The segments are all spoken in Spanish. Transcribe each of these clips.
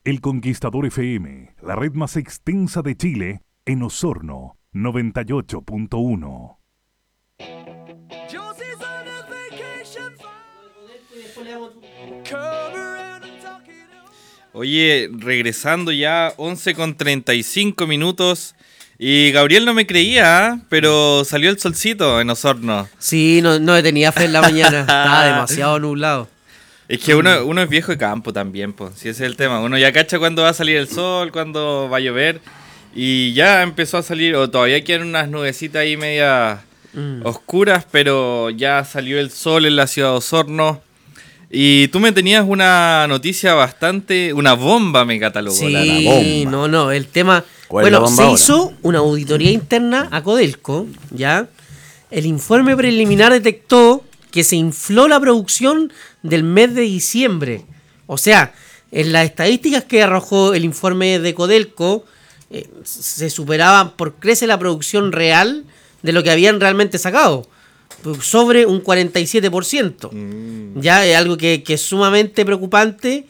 El Conquistador FM, la red más extensa de Chile, en Osorno, 98.1. Oye, regresando ya, 11:35 y Gabriel no me creía, pero salió el solcito en Osorno. Sí, no le tenía fe en la mañana, estaba demasiado nublado. Es que uno es viejo de campo también, pues, si ese es el tema. Uno ya cacha cuándo va a salir el sol, cuándo va a llover, y ya empezó a salir, o todavía quedan unas nubecitas ahí medias oscuras, pero ya salió el sol en la ciudad de Osorno. Y tú me tenías una noticia una bomba me catalogó. Sí, la bomba. no, el tema... Bueno, se hizo una auditoría interna a Codelco, ¿ya? El informe preliminar detectó que se infló la producción del mes de diciembre. O sea, en las estadísticas que arrojó el informe de Codelco, se superaba por crece la producción real de lo que habían realmente sacado. Sobre un 47%. Ya es algo que es sumamente preocupante,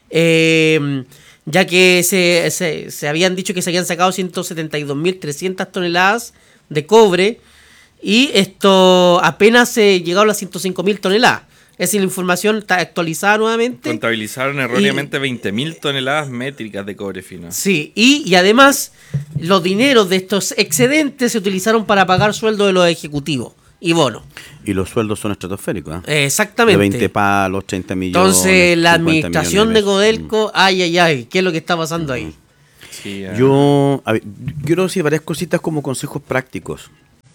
ya que se habían dicho que se habían sacado 172.300 toneladas de cobre y esto apenas se llegó a las 105.000 toneladas. Es decir, la información está actualizada nuevamente. Contabilizaron erróneamente 20.000 toneladas métricas de cobre fino. Sí, y además los dineros de estos excedentes se utilizaron para pagar sueldos de los ejecutivos y bonos. Y los sueldos son estratosféricos, ¿eh? Exactamente. De 20 palos, 30 millones. Entonces, la administración de millones. Codelco, ay, ¿qué es lo que está pasando ahí? Sí, Yo quiero decir varias cositas como consejos prácticos.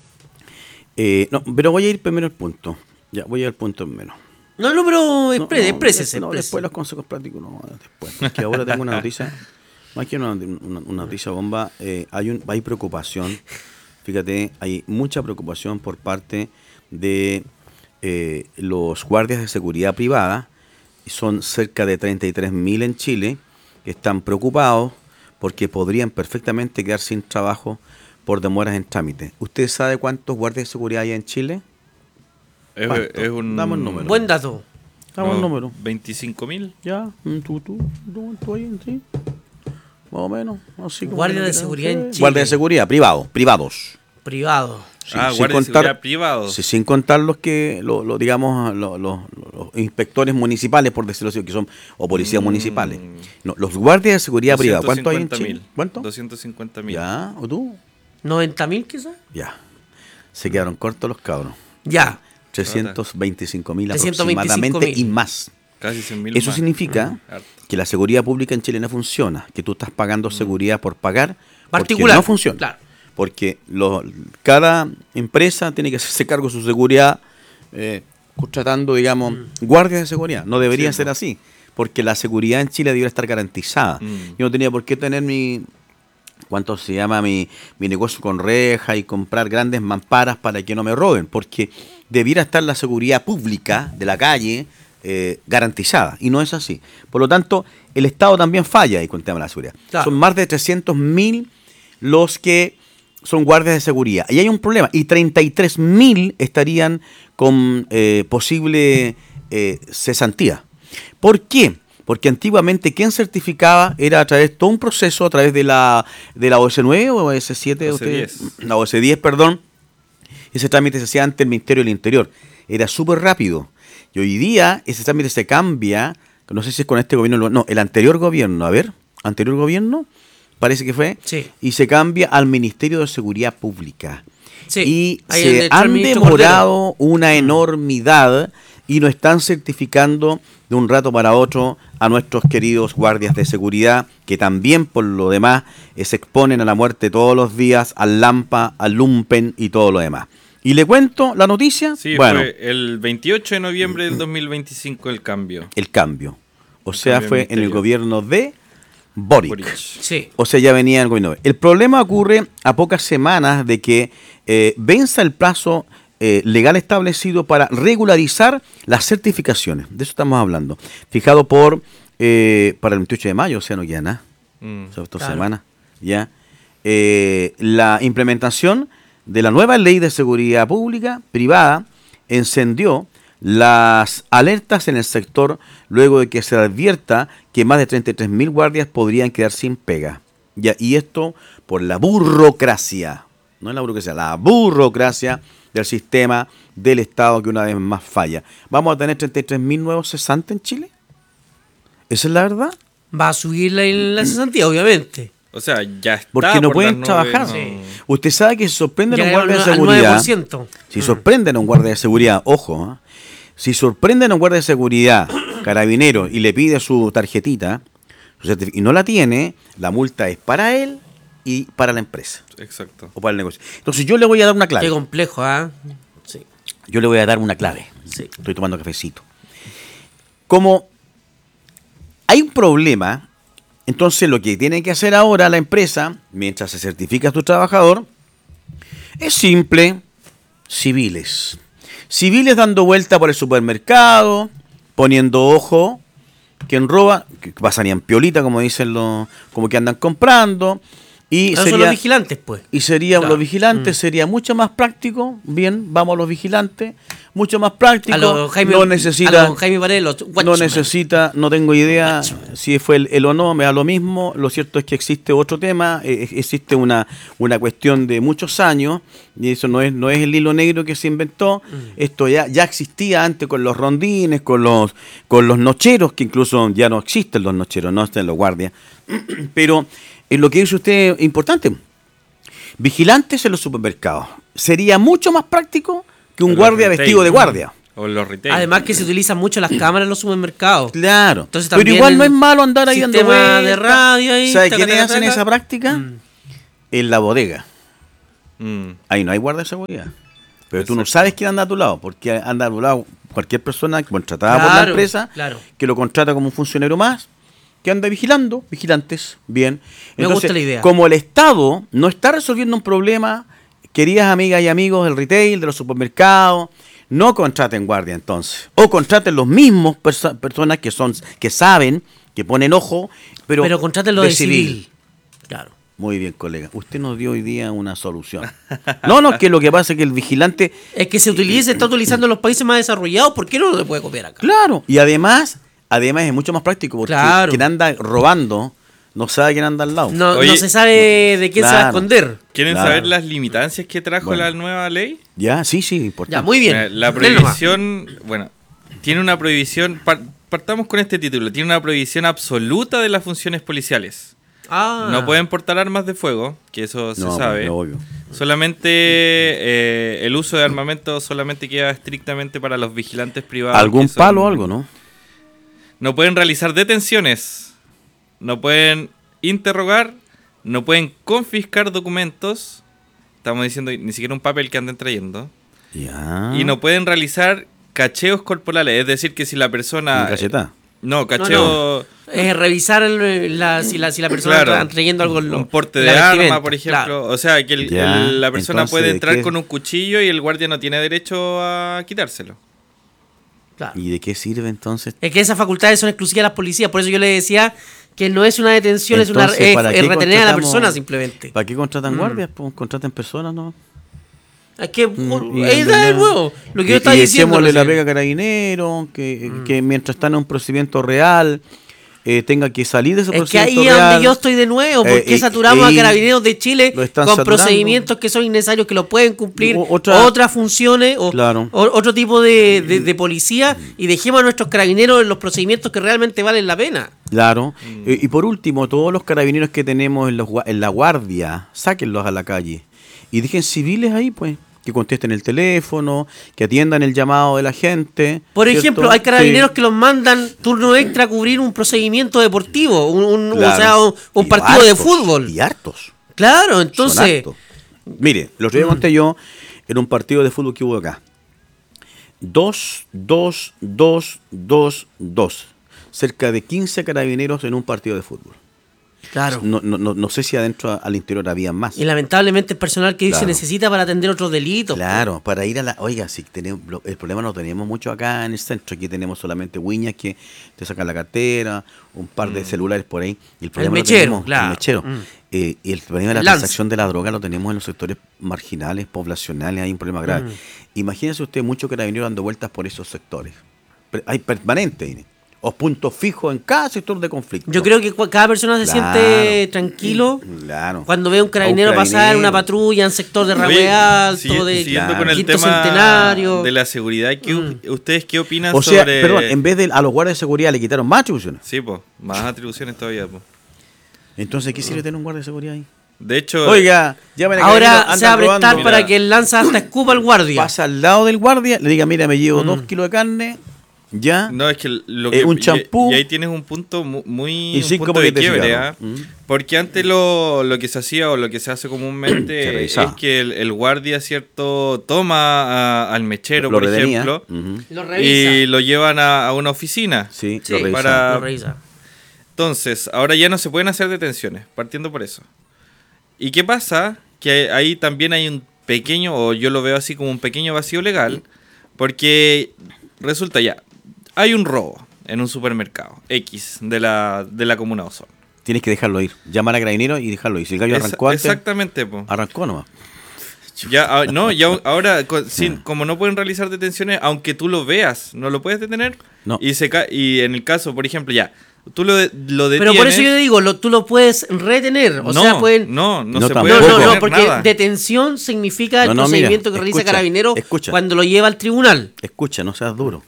Pero voy a ir primero al punto. Ya, voy a ir al punto primero. No, pero exprésese. Después los consejos prácticos, después. Porque ahora tengo una noticia, más que una noticia bomba, hay preocupación. Fíjate, hay mucha preocupación por parte de los guardias de seguridad privada. Son cerca de 33.000 en Chile que están preocupados porque podrían perfectamente quedar sin trabajo por demoras en trámite. ¿Usted sabe cuántos guardias de seguridad hay en Chile? Es un... Damos el número. Buen dato. Damos el número. 25.000. Ya, tú ahí, sí. Más o menos. Así como Guardia de seguridad en Chile. Guardia de seguridad, privados. Privado. Sí, guardia de seguridad privados. Sí, sin contar los que, digamos, los inspectores municipales, por decirlo así, que son, o policías municipales. No, los guardias de seguridad privados. ¿Cuánto hay en Chile? ¿Cuánto? 250.000. Ya, ¿o tú? 90.000 quizás. Ya. Se quedaron cortos los cabros. Ya. 325.000 325.000 aproximadamente y más. Casi 100.000 Eso más. significa que la seguridad pública en Chile no funciona, que tú estás pagando seguridad por pagar, particular. porque no funciona. Claro. Porque cada empresa tiene que hacerse cargo de su seguridad, contratando, digamos, guardias de seguridad. No debería ser así, porque la seguridad en Chile debería estar garantizada. Yo no tenía por qué tener mi negocio con reja y comprar grandes mamparas para que no me roben, porque debiera estar la seguridad pública de la calle garantizada, y no es así. Por lo tanto, el Estado también falla ahí con el tema de la seguridad. Claro. Son más de 300.000 los que son guardias de seguridad. Y hay un problema, y 33.000 estarían con posible cesantía. ¿Por qué? Porque antiguamente quien certificaba era a través de todo un proceso, a través de la OS9 o OS7, la OS10, perdón. Ese trámite se hacía ante el Ministerio del Interior. Era súper rápido. Y hoy día ese trámite se cambia, no sé si es con este gobierno, no, el anterior gobierno, anterior gobierno, parece que fue, sí. Y se cambia al Ministerio de Seguridad Pública. Sí. Y se han demorado una enormidad y no están certificando de un rato para otro a nuestros queridos guardias de seguridad, que también por lo demás se exponen a la muerte todos los días, al Lampa, al Lumpen y todo lo demás. Y le cuento la noticia. Sí, bueno, fue el 28 de noviembre del 2025 el cambio. El cambio. O sea, fue en el gobierno de Boric. Sí. O sea, ya venía el gobierno. El problema ocurre a pocas semanas de que venza el plazo legal establecido para regularizar las certificaciones. De eso estamos hablando. Fijado para el 28 de mayo, o sea, no queda nada. O sea, 2 semanas. Ya. La implementación de la nueva ley de seguridad pública privada encendió las alertas en el sector luego de que se advierta que más de 33.000 guardias podrían quedar sin pega. Y esto por la burocracia, no es la burocracia, la burocracia del sistema del Estado que una vez más falla. ¿Vamos a tener 33.000 nuevos cesantes en Chile? ¿Esa es la verdad? Va a subir la cesantía, obviamente. O sea, ya está. Porque no por pueden las trabajar. no- Sí. Usted sabe que si sorprenden a un Ya guardia de al seguridad. 9%. Si sorprenden a un guardia de seguridad, ojo, si sorprenden a un guardia de seguridad, carabinero, y le pide su tarjetita, y no la tiene, la multa es para él y para la empresa Exacto. o para el negocio. Entonces yo le voy a dar una clave. Qué complejo, ¿ah? Sí. Yo le voy a dar una clave. Sí. Estoy tomando cafecito. Como hay un problema, entonces lo que tiene que hacer ahora la empresa, mientras se certifica a su trabajador, es simple: civiles. Civiles dando vuelta por el supermercado, poniendo ojo, quien roba, que pasarían piolita, como dicen como que andan comprando. Y Esos son los vigilantes, pues. y sería Claro. los vigilantes, sería mucho más práctico. Bien, vamos a los vigilantes, mucho más práctico. A los Jaime, no necesita, a los Jaime Paredes, los no Watchmen. necesita, no tengo idea si fue él o no, me da lo mismo. Lo cierto es que existe otro tema, existe una cuestión de muchos años, y eso no es el hilo negro que se inventó. Esto ya existía antes con los rondines, con los nocheros, que incluso ya no existen los nocheros, no están los guardias. Pero lo que dice usted es importante. Vigilantes en los supermercados. Sería mucho más práctico que un En los guardia retail. vestido de guardia. O los retail. Además que se utilizan mucho las cámaras en los supermercados. Claro. Entonces, pero también igual no el es malo andar ahí dando sistema vueltas. de radio ahí, ¿Sabe taca, quiénes taca, hacen taca? esa práctica? En la bodega. Mm. Ahí no hay guardia de seguridad. Pero tú no Exacto. sabes quién anda a tu lado, porque anda a tu lado cualquier persona contratada por la Claro, empresa, claro. que lo contrata como un funcionario más, que anda vigilando, vigilantes, bien. Me gusta la idea. Como el Estado no está resolviendo un problema, queridas amigas y amigos del retail, de los supermercados, no contraten guardia entonces. O contraten los mismos personas que saben, que ponen ojo, pero contrátenlo de civil. Claro. Muy bien, colega. Usted nos dio hoy día una solución. No, que lo que pasa es que el vigilante... Es que se está utilizando en los países más desarrollados. ¿Por qué no se puede copiar acá? Claro. Y además es mucho más práctico porque Claro. quien anda robando no sabe quién anda al lado. No, Oye, no se sabe de quién se va a claro. esconder. ¿Quieren Claro. saber las limitancias que trajo Bueno. la nueva ley? Ya, sí, importante. Ya, muy bien. La Dale nomás. prohibición, bueno, tiene una prohibición, partamos con este título, tiene una prohibición absoluta de las funciones policiales. Ah. No pueden portar armas de fuego, que eso se No, sabe. pues, obvio. Solamente el uso de armamento solamente queda estrictamente para los vigilantes privados. ¿Algún que son- palo o algo, no? No pueden realizar detenciones, no pueden interrogar, no pueden confiscar documentos. Estamos diciendo ni siquiera un papel que anden trayendo. Ya. Y no pueden realizar cacheos corporales. Es decir, que si la persona... Una cacheta. No, cacheo... Revisar si la persona Claro, está trayendo algo. un porte en de la arma, vestimenta. por ejemplo. Claro. O sea, que Ya, la persona entonces, puede ¿de entrar qué? con un cuchillo y el guardia no tiene derecho a quitárselo. Claro. ¿Y de qué sirve entonces? Es que esas facultades son exclusivas de las policías. Por eso yo le decía que no es una detención, Entonces, es ¿para qué retener a la contratamos- persona simplemente. ¿Para qué contratan guardias? Pues contraten personas, ¿no? Es que Y- ahí está de nuevo. Lo que yo estaba y diciendo. echémosle la recién. pega a carabinero, que mientras están en un procedimiento real, tenga que salir de ese Es que ahí procedimiento es real. donde yo estoy de nuevo. ¿Por qué saturamos a y carabineros de Chile lo con están saturando. procedimientos que son innecesarios, que lo pueden cumplir Otra- otras funciones o Claro. otro tipo de policía, y dejemos a nuestros carabineros en los procedimientos que realmente valen la pena? Claro. Y por último, todos los carabineros que tenemos en la guardia, sáquenlos a la calle. Y dejen civiles ahí, pues. Que contesten el teléfono, que atiendan el llamado de la gente. Por ¿cierto? ejemplo, hay carabineros Sí. que los mandan turno extra a cubrir un procedimiento deportivo, Claro. o sea, un Y partido de hartos, fútbol. Y hartos. Claro, Son entonces, hartos. Mire, lo otro día conté yo en un partido de fútbol que hubo acá. 2. Cerca de 15 carabineros en un partido de fútbol. Claro. No sé si adentro al interior había más. Y lamentablemente el personal que hoy se Claro. necesita para atender otros delitos. Claro, para ir a la... Oiga, si tenemos, el problema no tenemos mucho acá en el centro. Aquí tenemos solamente guiñas que te sacan la cartera, un par de celulares por ahí. Y el problema mechero, lo tenemos, claro. El mechero. Y el problema de la El lance. transacción de la droga lo tenemos en los sectores marginales, poblacionales. Hay un problema grave. Imagínese usted mucho carabinero dando vueltas por esos sectores. Hay permanente, o puntos fijos en cada sector de conflicto. Yo creo que cada persona se Claro. siente tranquilo Claro. cuando ve a un carabinero pasar en una patrulla en sector de Ragüe Alto, de siguiendo con el Quinto tema Centenario. de la seguridad, ¿ustedes qué opinan O sea, sobre...? perdón, en vez de a los guardias de seguridad le quitaron más atribuciones. Sí, pues, más atribuciones todavía, pues. Entonces, ¿qué sirve tener un guardia de seguridad ahí? De hecho, Oiga, llamen a Ahora carabineros, se va a andan robando. prestar para que el lanza hasta escupa al guardia. Pasa al lado del guardia, le diga, mira, me llevo 2 kilos de carne, ya. no, es que lo que un champú y ahí tienes un punto muy y un 5 punto de paquetes de quiebre, cigarro. porque antes lo que se hacía o lo que se hace Se comúnmente revisaba. es que el guardia, cierto, toma al mechero, Lo por retenía. ejemplo, Lo revisa. y lo llevan a una oficina. Sí, Sí, lo revisaba. para- lo revisa. Entonces, ahora ya no se pueden hacer detenciones, partiendo por eso. ¿Y qué pasa? Que ahí también hay un pequeño, o yo lo veo así como un pequeño vacío legal, porque resulta ya, hay un robo en un supermercado X de la comuna de Osorno. Tienes que dejarlo ir. Llamar a carabineros y dejarlo ir. Si el gallo arrancó antes, Exactamente, po. arrancó nomás. Ya, no, ya ahora, como no pueden realizar detenciones, aunque tú lo veas, no lo puedes detener. No. Y en el caso, por ejemplo, ya, tú lo detienes. Pero por eso yo te digo, tú lo puedes retener. O sea, pueden. no No, se tampoco. puede No, detener porque nada. detención significa el No, no, mira, procedimiento que realiza escucha, Carabinero escucha. cuando lo lleva al tribunal. Escucha, no seas duro.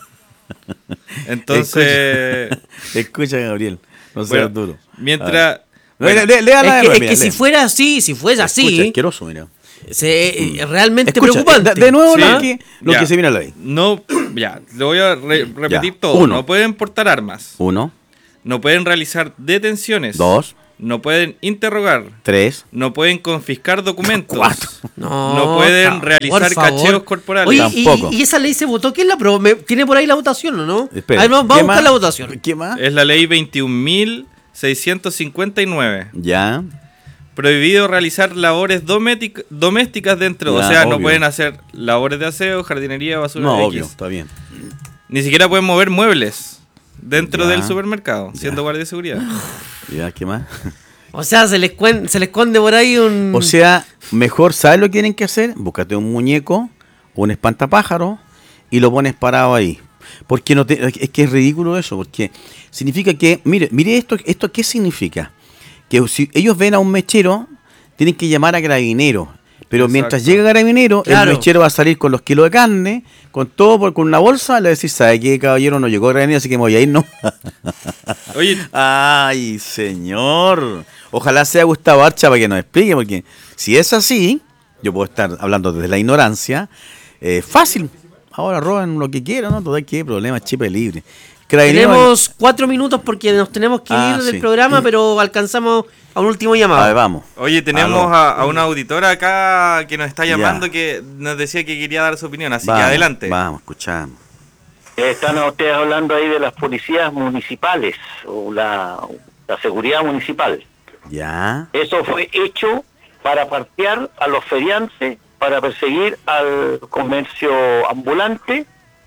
Entonces, Escucha, Gabriel. No bueno, seas duro. mientras... Bueno, bueno, Es que si fuera así, Escucha, así, asqueroso, mira. realmente Escucha, preocupante. de nuevo Sí. lo Ya. que se viene a la ley. no, ya, lo voy a repetir Ya. todo. Uno. No pueden portar armas, 1, no pueden realizar detenciones, 2, no pueden interrogar, 3. no pueden confiscar documentos, 4. no pueden por realizar favor. cacheos corporales. Oye, Tampoco. y esa ley se votó, ¿quién la aprobó? ¿Tiene por ahí la votación o no? Espera, A ver, vamos a ¿qué buscar más? la votación. ¿Qué más? Es la ley 21.659. Ya. Prohibido realizar labores domésticas dentro. Ya, O sea, no obvio. pueden hacer labores de aseo, jardinería, basura, No, X. obvio, está bien. Ni siquiera pueden mover muebles dentro Ya. del supermercado, siendo Ya. guardia de seguridad. Ya, ¿qué más? O sea, se le esconde por ahí un... O sea, mejor, ¿sabes lo que tienen que hacer? Búscate un muñeco, un espantapájaro y lo pones parado ahí. Porque es que es ridículo eso, porque significa que, mire esto ¿qué significa? Que si ellos ven a un mechero, tienen que llamar a carabineros. Pero mientras Exacto. llega carabinero, Claro. el mechero va a salir con los kilos de carne, con todo, con una bolsa, le va a decir, ¿sabe qué, caballero? No llegó carabinero, así que me voy a ir, ¿no? Oye, Ay, señor. Ojalá sea Gustavo Archa para que nos explique, porque si es así, yo puedo estar hablando desde la ignorancia, fácil. Ahora roban lo que quieran, ¿no? Todo hay que problema, chipe libre. Carabinero- Tenemos 4 minutos porque nos tenemos que Ah, ir del sí. programa, pero alcanzamos a un último A ver, llamado. vamos. Oye, tenemos Aló. a una auditora acá que nos está llamando Ya. que nos decía que quería dar su opinión, así Vamos, que adelante. Vamos, escuchamos. Están ustedes hablando ahí de las policías municipales o la seguridad municipal. Ya. Eso fue hecho para partear a los feriantes, para perseguir al comercio ambulante,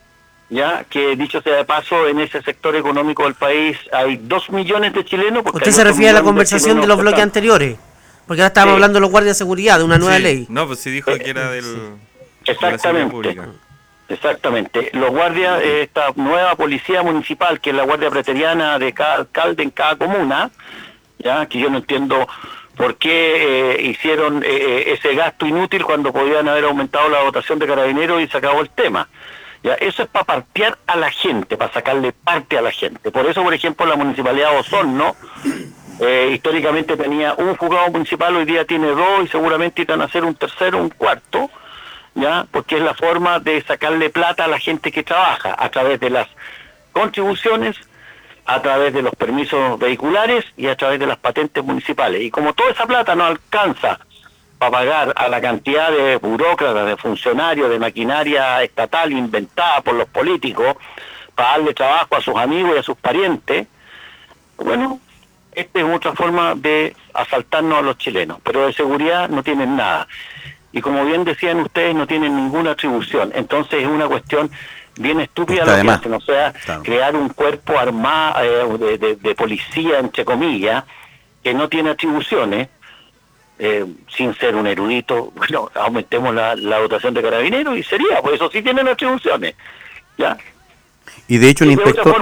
ya que dicho sea de paso, en ese sector económico del país hay 2 millones de chilenos. porque Usted hay se otro refiere a la millón conversación de chilenos los que bloques están- anteriores. Porque ahora estábamos Sí. hablando de los guardias de seguridad, de una nueva Sí. ley. No, pues sí dijo que era del... de la seguridad Exactamente. pública. Exactamente. Los guardias, esta nueva policía municipal, que es la guardia pretoriana de cada alcalde en cada comuna, ya que yo no entiendo por qué hicieron ese gasto inútil cuando podían haber aumentado la dotación de carabineros y se acabó el tema. Ya, eso es para partear a la gente, para sacarle parte a la gente. Por eso, por ejemplo, la municipalidad de Osorno históricamente tenía un juzgado municipal, hoy día tiene 2 y seguramente irán a hacer un tercero, un cuarto, ya, porque es la forma de sacarle plata a la gente que trabaja a través de las contribuciones, a través de los permisos vehiculares y a través de las patentes municipales. Y como toda esa plata no alcanza para pagar a la cantidad de burócratas, de funcionarios, de maquinaria estatal inventada por los políticos, para darle trabajo a sus amigos y a sus parientes, bueno, esta es otra forma de asaltarnos a los chilenos, pero de seguridad no tienen nada. Y como bien decían ustedes, no tienen ninguna atribución. Entonces es una cuestión bien estúpida lo que hacen, o sea, crear un cuerpo armado de policía, entre comillas, que no tiene atribuciones, sin ser un erudito. Bueno, aumentemos la dotación de carabineros y sería, pues eso sí tienen atribuciones, ¿ya? Y de hecho un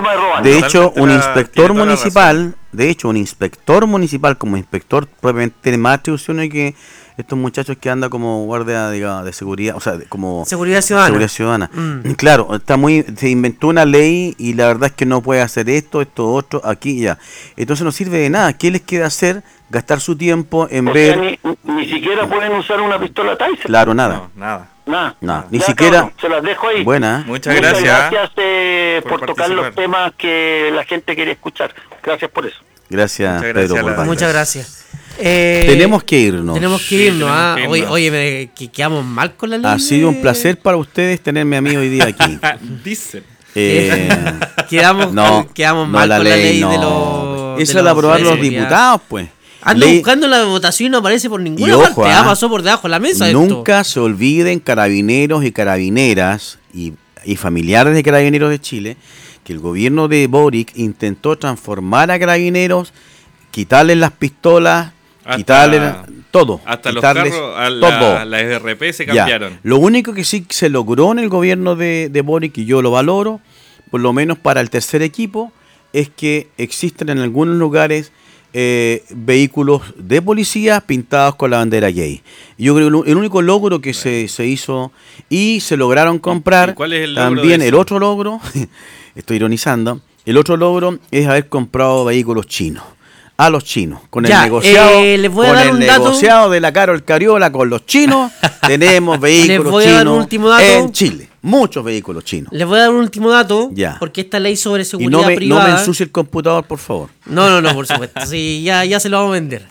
inspector municipal como inspector probablemente tiene más atribuciones que estos muchachos que andan como guardia, digamos, de seguridad, o sea, como seguridad ciudadana. Claro, se inventó una ley y la verdad es que no puede hacer esto, otro, aquí y ya. Entonces no sirve de nada. ¿Qué les queda hacer? Gastar su tiempo en ver... Sea, ni siquiera pueden usar una pistola Tyser. Claro, nada. No, nada. Ni siquiera... Claro, se las dejo ahí. Buena. Muchas gracias por tocar los temas que la gente quiere escuchar. Gracias por eso. Gracias, Pedro. Muchas gracias. Tenemos que irnos. Oye, quedamos mal con la ley. Ha sido un placer para ustedes tenerme a mí hoy día aquí. Dicen. Quedamos mal con la ley de los... Eso es de aprobar los diputados, pues. Ando buscando la votación y no aparece por ninguna parte. Pasó por debajo de la mesa. Nunca se olviden, carabineros y carabineras y familiares de carabineros de Chile, que el gobierno de Boric intentó transformar a carabineros, quitarles las pistolas, quitarles todo. Hasta los carros, las RP se cambiaron. Ya. Lo único que sí se logró en el gobierno de Boric, y yo lo valoro, por lo menos para el tercer equipo, es que existen en algunos lugares vehículos de policía pintados con la bandera gay. Yo creo que el único logro que se hizo, y se lograron comprar. ¿Y cuál es el logro también de el otro logro, estoy ironizando, el otro logro es haber comprado vehículos chinos. A los chinos, con el negociado de la Carol Cariola con los chinos, tenemos vehículos chinos en Chile. Muchos vehículos chinos. Les voy a dar un último dato, porque esta ley sobre seguridad privada... Y no me ensucie el computador, por favor. No, por supuesto. Sí, ya se lo vamos a vender.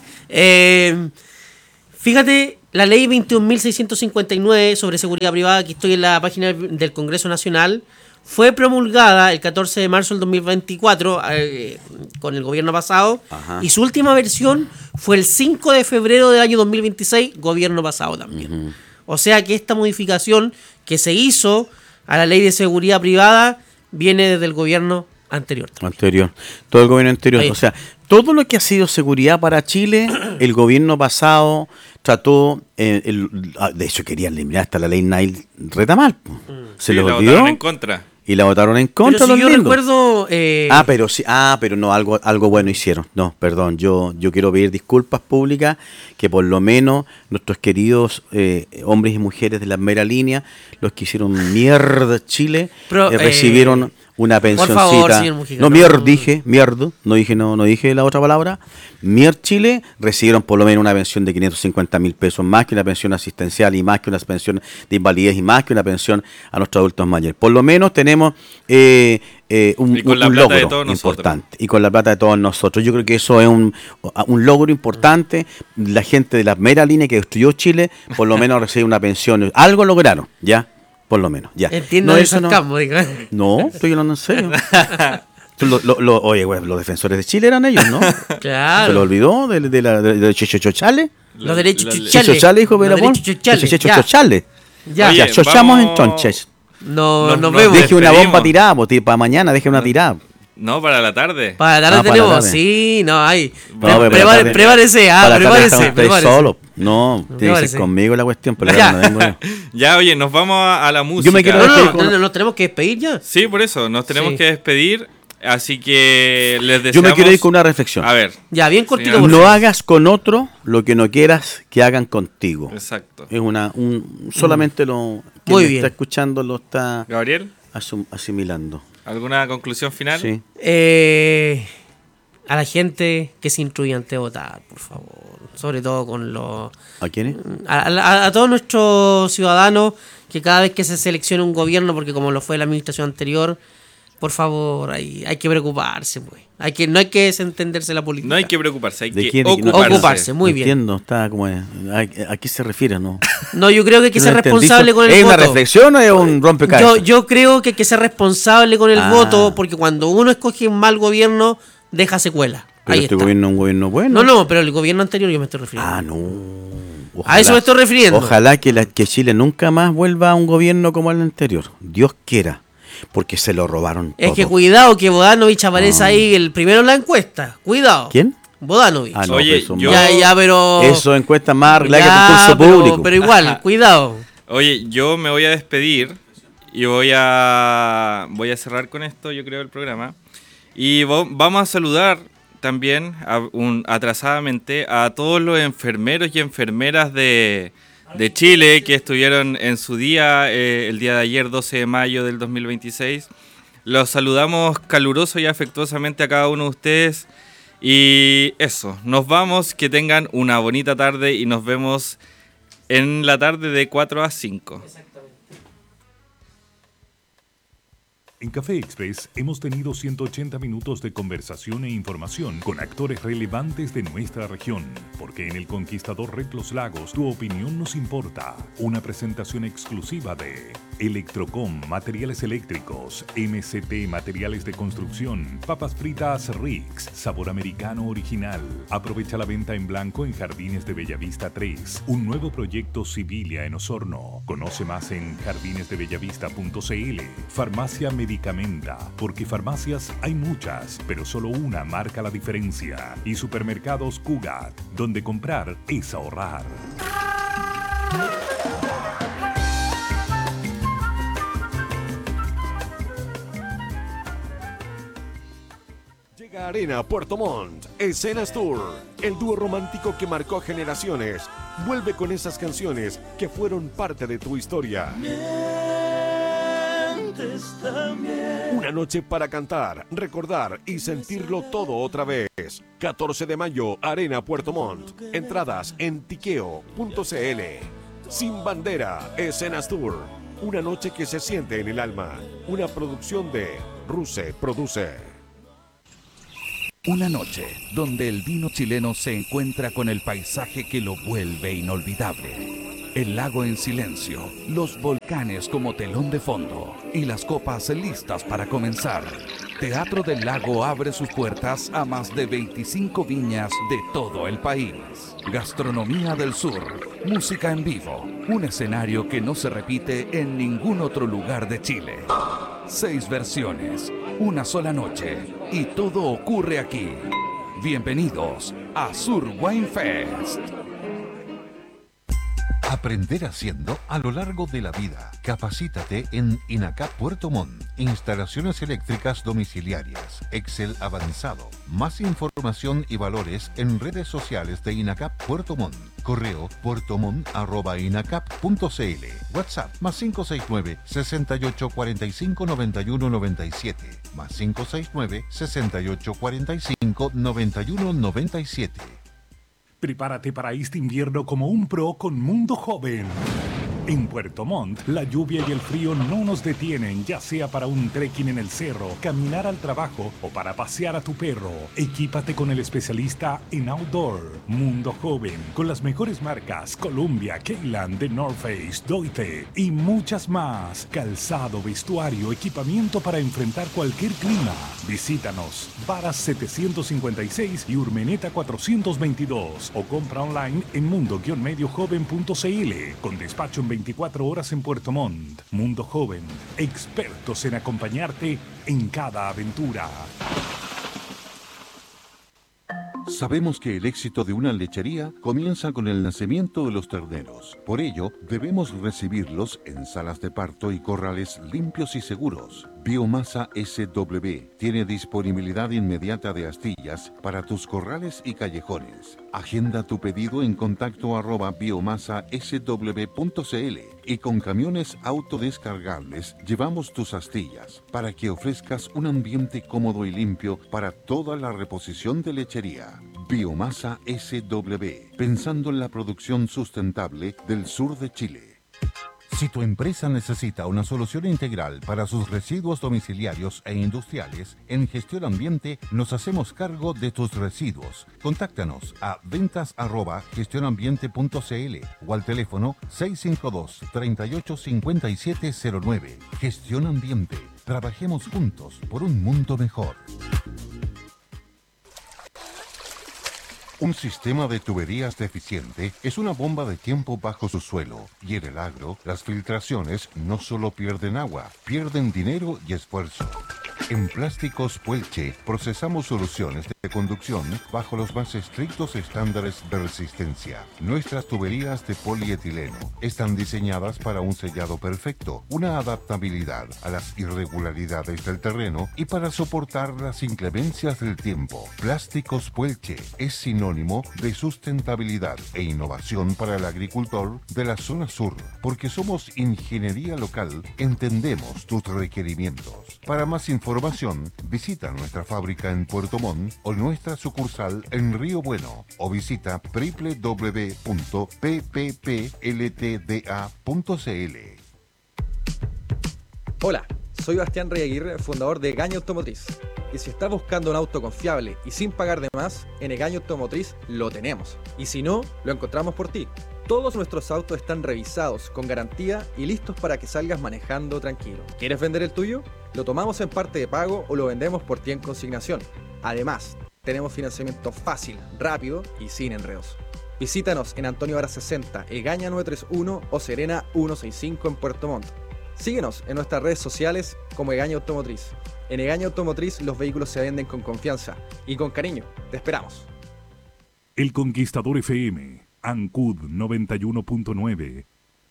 Fíjate, la ley 21.659 sobre seguridad privada, aquí estoy en la página del Congreso Nacional, fue promulgada el 14 de marzo del 2024 con el gobierno pasado. Ajá. Y su última versión fue el 5 de febrero del año 2026, gobierno pasado también. O sea que esta modificación que se hizo a la ley de seguridad privada viene desde el gobierno anterior. Todo el gobierno anterior. Ahí. O sea, todo lo que ha sido seguridad para Chile, el gobierno pasado trató, de hecho querían eliminar hasta la ley Nail Retamal. Se les olvidó. Votaron en contra. Y la votaron en contra. Pero si yo recuerdo... pero no, algo bueno hicieron. No, perdón, yo quiero pedir disculpas públicas, que por lo menos nuestros queridos hombres y mujeres de la primera línea, los que hicieron mierda Chile, recibieron una pensioncita. Por favor, señor Mujica, no dije la otra palabra. Chile recibieron por lo menos una pensión de 550.000 pesos, más que una pensión asistencial, y más que una pensión de invalidez, y más que una pensión a nuestros adultos mayores. Por lo menos tenemos un logro importante. Y con la plata de todos nosotros. Yo creo que eso es un logro importante. La gente de la primera línea que destruyó Chile, por lo menos recibe una pensión. Algo lograron, ¿ya? Por lo menos, ya. Entiendo el sarcasmo, diga. No, estoy hablando en serio. Oye, güey, los defensores de Chile eran ellos, ¿no? Claro. ¿Se lo olvidó de Chichochale? Los derechos Chichochale, hijo de Perapón. Chichochale. Ya, chochamos entonces. No vemos. Deje una bomba tirada, para mañana deje una tirada. No, para la tarde. Para la tarde tenemos, sí, no hay. Prepárese, prepárese. Solo. No, tiene que ser conmigo la cuestión, pero no tengo yo. Ya, oye, nos vamos a la música. Yo me quiero despedir. Nos tenemos que despedir ya. Sí, por eso, nos tenemos que despedir. Así que les deseamos... Yo me quiero ir con una reflexión. A ver. Ya, bien cortito. No hagas con otro lo que no quieras que hagan contigo. Exacto. Es solamente lo que muy me bien. Está escuchando lo está... Gabriel. Asimilando. ¿Alguna conclusión final? Sí. A la gente que se instruya antes de votar, por favor. Sobre todo con los... ¿A quiénes? A todos nuestros ciudadanos, que cada vez que se seleccione un gobierno, porque como lo fue la administración anterior, por favor, hay que preocuparse, pues. No hay que desentenderse la política. No hay que preocuparse, hay que ocuparse. Muy bien. Entiendo, está como... ¿A qué se refiere, no? No, yo creo que hay que ser responsable con el voto. ¿Es una reflexión o es un rompecabezas? Yo creo que hay que ser responsable con el voto, porque cuando uno escoge un mal gobierno, deja secuela. Pero este gobierno es un gobierno bueno. No, pero el gobierno anterior yo me estoy refiriendo. Ah, no. A eso me estoy refiriendo. Ojalá que Chile nunca más vuelva a un gobierno como el anterior. Dios quiera. Porque se lo robaron Es todo. que cuidado que Bodanovich aparece ahí el primero en la encuesta. Cuidado. ¿Quién? Bodanovich. Ah, no, Oye, eso yo- pero... Eso encuesta más arreglada que Ya, concurso público. pero igual, cuidado. Oye, yo me voy a despedir y voy a cerrar con esto, yo creo, el programa. Y vamos a saludar también, atrasadamente, a todos los enfermeros y enfermeras de Chile que estuvieron en su día, el día de ayer, 12 de mayo del 2026. Los saludamos caluroso y afectuosamente a cada uno de ustedes. Y eso, nos vamos, que tengan una bonita tarde y nos vemos en la tarde de 4 a 5. En Café Express hemos tenido 180 minutos de conversación e información con actores relevantes de nuestra región, porque en El Conquistador Red Los Lagos tu opinión nos importa. Una presentación exclusiva de Electrocom, materiales eléctricos, MCT, materiales de construcción, papas fritas Rix, sabor americano original. Aprovecha la venta en blanco en Jardines de Bellavista 3, un nuevo proyecto Civilia en Osorno. Conoce más en jardinesdebellavista.cl. Farmacia Medicamenta, porque farmacias hay muchas, pero solo una marca la diferencia. Y Supermercados Cugat, donde comprar es ahorrar. Llega Arena Puerto Montt, Escenas Tour, el dúo romántico que marcó generaciones. Vuelve con esas canciones que fueron parte de tu historia. Una noche para cantar, recordar y sentirlo todo otra vez. 14 de mayo, Arena Puerto Montt. Entradas en tiqueo.cl. Sin bandera, Escenas Tour. Una noche que se siente en el alma. Una producción de Ruse Produce. Una noche donde el vino chileno se encuentra con el paisaje que lo vuelve inolvidable. El lago en silencio, los volcanes como telón de fondo y las copas listas para comenzar. Teatro del Lago abre sus puertas a más de 25 viñas de todo el país. Gastronomía del Sur, música en vivo, un escenario que no se repite en ningún otro lugar de Chile. 6 versiones, una sola noche y todo ocurre aquí. Bienvenidos a Sur Wine Fest. Aprender haciendo a lo largo de la vida. Capacítate en INACAP Puerto Montt. Instalaciones eléctricas domiciliarias. Excel avanzado. Más información y valores en redes sociales de INACAP Puerto Montt. Correo puertomont@inacap.cl. WhatsApp +569 68 45 91 97. +569 68 45 91 97. Prepárate para este invierno como un pro con Mundo Joven. En Puerto Montt, la lluvia y el frío no nos detienen, ya sea para un trekking en el cerro, caminar al trabajo o para pasear a tu perro. Equípate con el especialista en outdoor. Mundo Joven, con las mejores marcas Columbia, Keyland, The North Face, Doite y muchas más. Calzado, vestuario, equipamiento para enfrentar cualquier clima. Visítanos, Varas 756 y Urmeneta 422 o compra online en mundo-mediojoven.cl con despacho en 24 horas en Puerto Montt. Mundo Joven, expertos en acompañarte en cada aventura. Sabemos que el éxito de una lechería comienza con el nacimiento de los terneros. Por ello, debemos recibirlos en salas de parto y corrales limpios y seguros. Biomasa SW tiene disponibilidad inmediata de astillas para tus corrales y callejones. Agenda tu pedido en contacto @biomasasw.cl y con camiones autodescargables llevamos tus astillas para que ofrezcas un ambiente cómodo y limpio para toda la reposición de lechería. Biomasa SW, pensando en la producción sustentable del sur de Chile. Si tu empresa necesita una solución integral para sus residuos domiciliarios e industriales, en Gestión Ambiente nos hacemos cargo de tus residuos. Contáctanos a ventas@gestionambiente.cl o al teléfono 652-385709. Gestión Ambiente. Trabajemos juntos por un mundo mejor. Un sistema de tuberías deficiente es una bomba de tiempo bajo su suelo, y en el agro, las filtraciones no solo pierden agua, pierden dinero y esfuerzo. En Plásticos Puelche procesamos soluciones de conducción bajo los más estrictos estándares de resistencia. Nuestras tuberías de polietileno están diseñadas para un sellado perfecto, una adaptabilidad a las irregularidades del terreno y para soportar las inclemencias del tiempo. Plásticos Puelche es sinónimo de sustentabilidad e innovación para el agricultor de la zona sur, porque somos ingeniería local, entendemos tus requerimientos. Para más información, visita nuestra fábrica en Puerto Montt o nuestra sucursal en Río Bueno o visita www.pppltda.cl. Hola, soy Bastián Rey Aguirre, fundador de Egaña Automotriz. Y si estás buscando un auto confiable y sin pagar de más, en Egaña Automotriz lo tenemos. Y si no, lo encontramos por ti. Todos nuestros autos están revisados, con garantía y listos para que salgas manejando tranquilo. ¿Quieres vender el tuyo? Lo tomamos en parte de pago o lo vendemos por ti en consignación. Además, tenemos financiamiento fácil, rápido y sin enredos. Visítanos en Antonio Vara 60, Egaña 931 o Serena 165 en Puerto Montt. Síguenos en nuestras redes sociales como Egaña Automotriz. En Egaña Automotriz los vehículos se venden con confianza y con cariño. Te esperamos. El Conquistador FM, Ancud 91.9.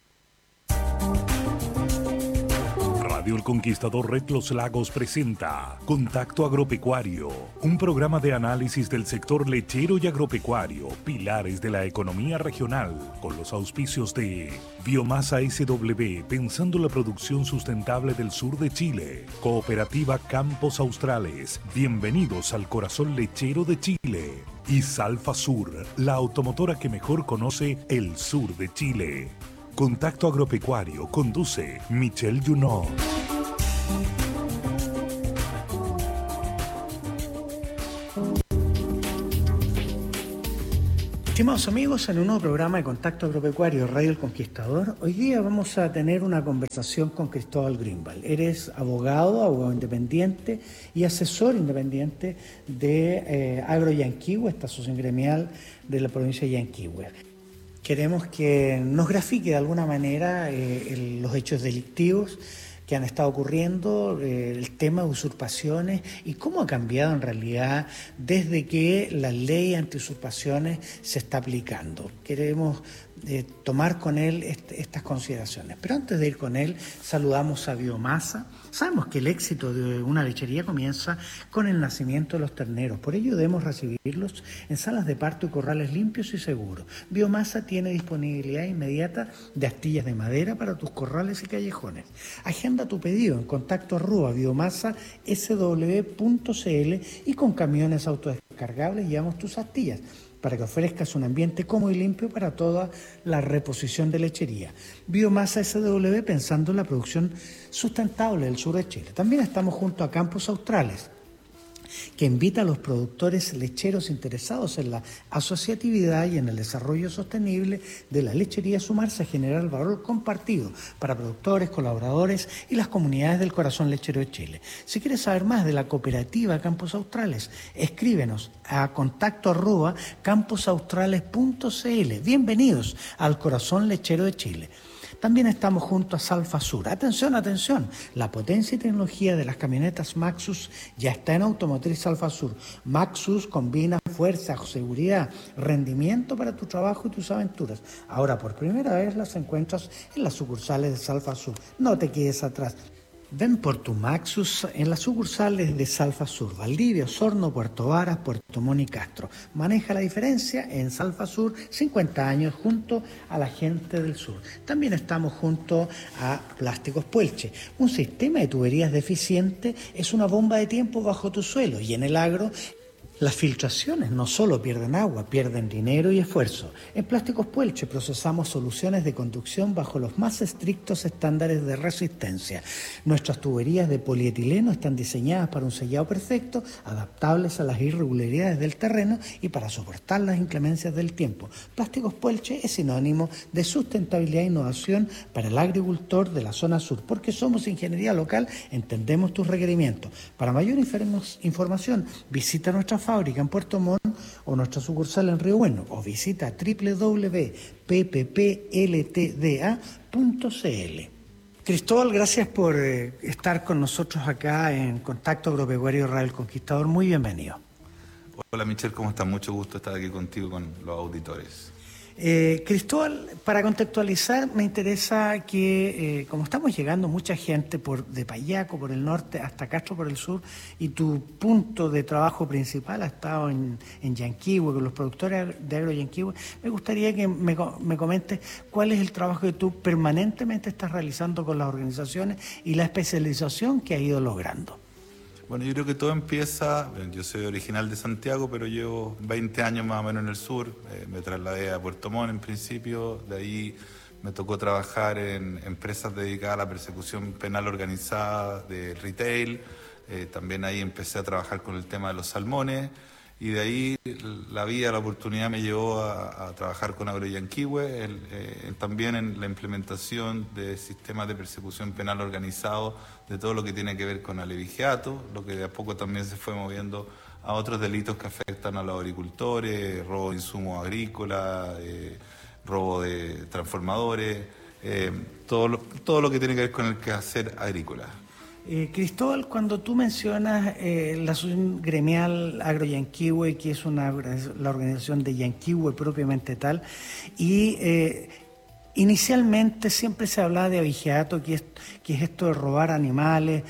Radio El Conquistador Red Los Lagos presenta Contacto Agropecuario, un programa de análisis del sector lechero y agropecuario, pilares de la economía regional, con los auspicios de Biomasa SW, pensando la producción sustentable del sur de Chile, Cooperativa Campos Australes, bienvenidos al corazón lechero de Chile, y Salfa Sur, la automotora que mejor conoce el sur de Chile. Contacto Agropecuario conduce Michelle Junot. Estimados amigos, en un nuevo programa de Contacto Agropecuario Radio El Conquistador, hoy día vamos a tener una conversación con Cristóbal Grünwald. Eres abogado independiente y asesor independiente de Agro Yanquihue, esta asociación gremial de la provincia de Yanquihue. Queremos que nos grafique de alguna manera los hechos delictivos que han estado ocurriendo, el tema de usurpaciones y cómo ha cambiado en realidad desde que la ley anti-usurpaciones se está aplicando. Queremos tomar con él estas consideraciones. Pero antes de ir con él, saludamos a Biomasa. Sabemos que el éxito de una lechería comienza con el nacimiento de los terneros. Por ello debemos recibirlos en salas de parto y corrales limpios y seguros. Biomasa tiene disponibilidad inmediata de astillas de madera para tus corrales y callejones. Agenda tu pedido en contacto@biomasasw.cl y con camiones autodescargables llevamos tus astillas para que ofrezcas un ambiente cómodo y limpio para toda la reposición de lechería. Biomasa SW, pensando en la producción sustentable del sur de Chile. También estamos junto a Campos Australes, que invita a los productores lecheros interesados en la asociatividad y en el desarrollo sostenible de la lechería a sumarse a generar valor compartido para productores, colaboradores y las comunidades del corazón lechero de Chile. Si quieres saber más de la cooperativa Campos Australes, escríbenos a contacto@camposaustrales.cl. Bienvenidos al corazón lechero de Chile. También estamos junto a Salfa Sur. Atención, atención, la potencia y tecnología de las camionetas Maxus ya está en Automotriz Salfa Sur. Maxus combina fuerza, seguridad, rendimiento para tu trabajo y tus aventuras. Ahora por primera vez las encuentras en las sucursales de Salfa Sur. No te quedes atrás. Ven por tu Maxus en las sucursales de Salfa Sur, Valdivia, Osorno, Puerto Varas, Puerto Montt y Castro. Maneja la diferencia en Salfa Sur, 50 años junto a la gente del sur. También estamos junto a Plásticos Puelche. Un sistema de tuberías deficiente es una bomba de tiempo bajo tu suelo y en el agro las filtraciones no solo pierden agua, pierden dinero y esfuerzo. En Plásticos Puelche procesamos soluciones de conducción bajo los más estrictos estándares de resistencia. Nuestras tuberías de polietileno están diseñadas para un sellado perfecto, adaptables a las irregularidades del terreno y para soportar las inclemencias del tiempo. Plásticos Puelche es sinónimo de sustentabilidad e innovación para el agricultor de la zona sur, porque somos ingeniería local, entendemos tus requerimientos. Para mayor información, visita nuestra fábrica fábrica en Puerto Montt o nuestra sucursal en Río Bueno, o visita www.pppLTDA.cl. Cristóbal, gracias por estar con nosotros acá en Contacto Agropecuario Radio El Conquistador. Muy bienvenido. Hola Michelle, ¿cómo estás? Mucho gusto estar aquí contigo, con los auditores. Cristóbal, para contextualizar, me interesa que, como estamos llegando mucha gente de Payaco por el norte hasta Castro por el sur, y tu punto de trabajo principal ha estado en Yanquihue, con los productores de Agro Yanquihue, me gustaría que me comentes cuál es el trabajo que tú permanentemente estás realizando con las organizaciones y la especialización que has ido logrando. Bueno, yo creo que todo empieza, yo soy original de Santiago, pero llevo 20 años más o menos en el sur, me trasladé a Puerto Montt en principio, de ahí me tocó trabajar en empresas dedicadas a la persecución penal organizada de retail, también ahí empecé a trabajar con el tema de los salmones, y de ahí la oportunidad me llevó a trabajar con Agro Yanquihue, también en la implementación de sistemas de persecución penal organizado, de todo lo que tiene que ver con alevigiato, lo que de a poco también se fue moviendo a otros delitos que afectan a los agricultores, robo de insumos agrícolas, robo de transformadores, todo lo que tiene que ver con el quehacer agrícola. Cristóbal, cuando tú mencionas la asociación gremial Agro Yanquihue, que es la organización de Yanquihue propiamente tal, y inicialmente siempre se hablaba de abigeato, que es esto de robar animales,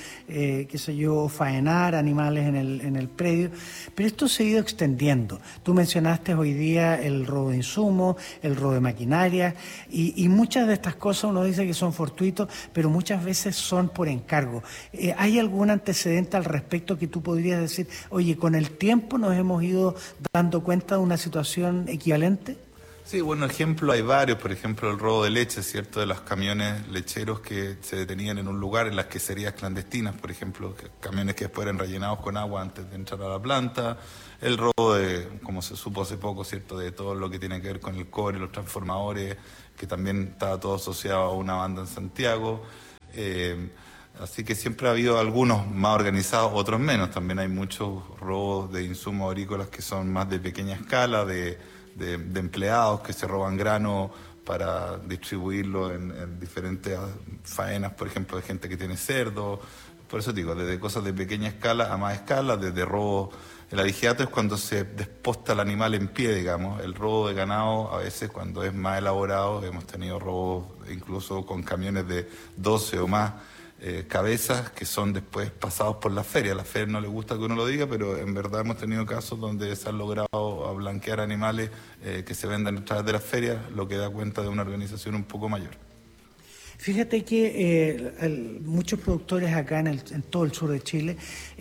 faenar animales en el predio, pero esto se ha ido extendiendo. Tú mencionaste hoy día el robo de insumos, el robo de maquinaria, y muchas de estas cosas uno dice que son fortuitos, pero muchas veces son por encargo. ¿Hay algún antecedente al respecto que tú podrías decir, oye, con el tiempo nos hemos ido dando cuenta de una situación equivalente? Sí, bueno, ejemplo hay varios, por ejemplo el robo de leche, ¿cierto? De los camiones lecheros que se detenían en un lugar en las queserías clandestinas, por ejemplo, camiones que después eran rellenados con agua antes de entrar a la planta, el robo de, como se supo hace poco, ¿cierto? De todo lo que tiene que ver con el cobre, los transformadores, que también estaba todo asociado a una banda en Santiago. Así que siempre ha habido algunos más organizados, otros menos. También hay muchos robos de insumos agrícolas que son más de pequeña escala, de empleados que se roban grano para distribuirlo en diferentes faenas, por ejemplo, de gente que tiene cerdo. Por eso digo, desde cosas de pequeña escala a más escala, desde robo. El abigeato es cuando se desposta el animal en pie, digamos. El robo de ganado, a veces cuando es más elaborado, hemos tenido robos incluso con camiones de 12 o más cabezas que son después pasados por la feria. A la feria no le gusta que uno lo diga, pero en verdad hemos tenido casos donde se han logrado blanquear animales que se vendan a través de las ferias, lo que da cuenta de una organización un poco mayor. Fíjate que muchos productores acá en todo el sur de Chile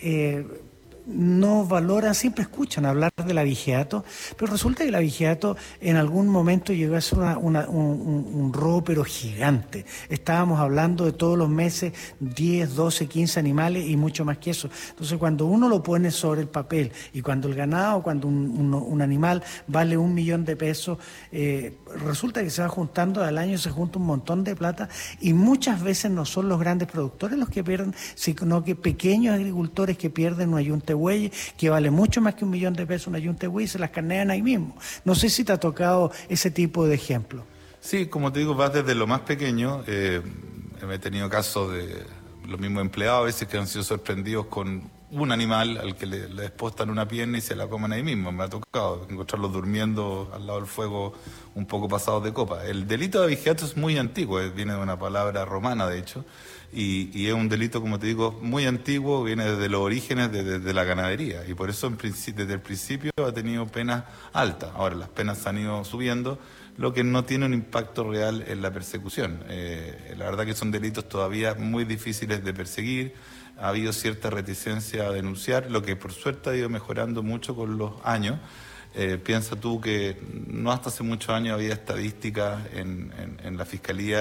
no valoran, siempre escuchan hablar del abigeato, pero resulta que el abigeato en algún momento llegó a ser un robo pero gigante. Estábamos hablando de todos los meses 10, 12, 15 animales y mucho más que eso. Entonces cuando uno lo pone sobre el papel y cuando el ganado, cuando un animal vale $1.000.000, resulta que se va juntando al año, se junta un montón de plata y muchas veces no son los grandes productores los que pierden, sino que pequeños agricultores que pierden una yunta bueyes, que vale mucho más que $1.000.000 una yunta de buey, se las carnean ahí mismo. No sé si te ha tocado ese tipo de ejemplo. Sí, como te digo, va desde lo más pequeño. He tenido casos de los mismos empleados a veces que han sido sorprendidos con un animal al que le despostan una pierna y se la comen ahí mismo. Me ha tocado encontrarlos durmiendo al lado del fuego un poco pasados de copa. El delito de abigeato es muy antiguo, viene de una palabra romana de hecho, y es un delito, como te digo, muy antiguo, viene desde los orígenes de la ganadería, y por eso desde el principio ha tenido penas altas. Ahora las penas han ido subiendo, lo que no tiene un impacto real en la persecución. La verdad que son delitos todavía muy difíciles de perseguir, ha habido cierta reticencia a denunciar, lo que por suerte ha ido mejorando mucho con los años. Piensa tú que no hasta hace muchos años había estadísticas en la Fiscalía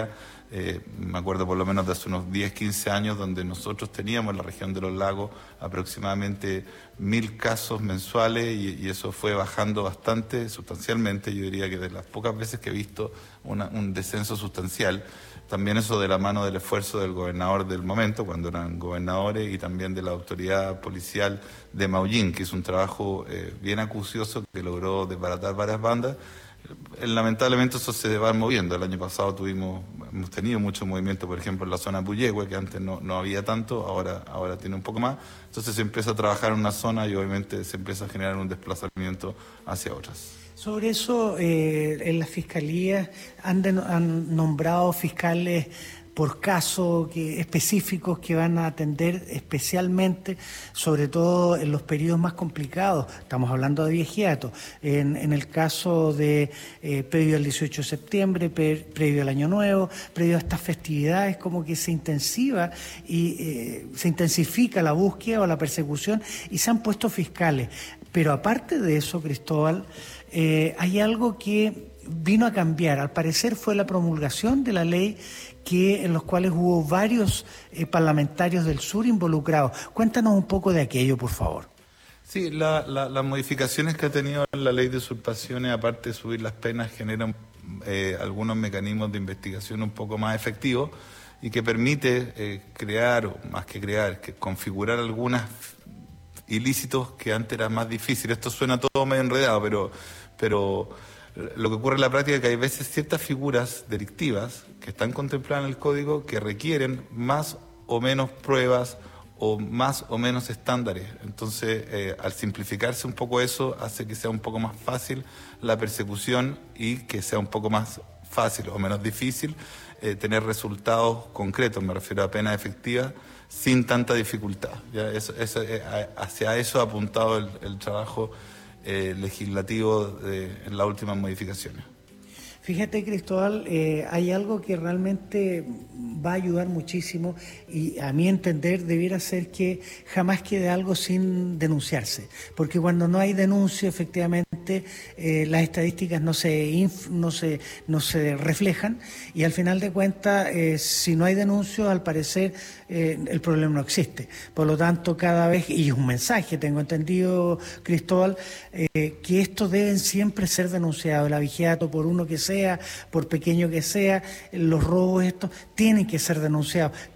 Me acuerdo por lo menos de hace unos 10, 15 años, donde nosotros teníamos en la región de los lagos aproximadamente 1000 casos mensuales y eso fue bajando bastante, sustancialmente. Yo diría que de las pocas veces que he visto un descenso sustancial. También eso de la mano del esfuerzo del gobernador del momento, cuando eran gobernadores, y también de la autoridad policial de Maullín, que hizo un trabajo bien acucioso que logró desbaratar varias bandas. Lamentablemente eso se va moviendo. El año pasado hemos tenido mucho movimiento, por ejemplo, en la zona Puyehue, que antes no había tanto, ahora tiene un poco más. Entonces se empieza a trabajar en una zona y obviamente se empieza a generar un desplazamiento hacia otras. Sobre eso, en las fiscalías han nombrado fiscales por casos específicos que van a atender especialmente, sobre todo en los periodos más complicados. Estamos hablando de viejiato. En el caso de previo al 18 de septiembre, previo al Año Nuevo, previo a estas festividades, como que se intensifica la búsqueda o la persecución y se han puesto fiscales. Pero aparte de eso, Cristóbal, hay algo que vino a cambiar. Al parecer fue la promulgación de la ley en los cuales hubo varios parlamentarios del sur involucrados. Cuéntanos un poco de aquello, por favor. Sí, las modificaciones que ha tenido la ley de usurpaciones, aparte de subir las penas, generan algunos mecanismos de investigación un poco más efectivos y que permite configurar algunos ilícitos que antes era más difícil. Esto suena todo medio enredado, pero lo que ocurre en la práctica es que hay veces ciertas figuras delictivas que están contempladas en el código que requieren más o menos pruebas o más o menos estándares. Entonces, al simplificarse un poco eso, hace que sea un poco más fácil la persecución y que sea un poco más fácil o menos difícil tener resultados concretos, me refiero a penas efectivas, sin tanta dificultad. ¿Ya? Hacia eso ha apuntado el trabajo legislativo en las últimas modificaciones. Fíjate, Cristóbal, hay algo que realmente va a ayudar muchísimo y a mi entender debiera ser que jamás quede algo sin denunciarse, porque cuando no hay denuncio efectivamente las estadísticas no se reflejan y al final de cuentas si no hay denuncio al parecer el problema no existe. Por lo tanto, cada vez, y es un mensaje, tengo entendido, Cristóbal, que estos deben siempre ser denunciados, el abigeato por uno que sea, por pequeño que sea, los robos estos tienen que ser denunciados.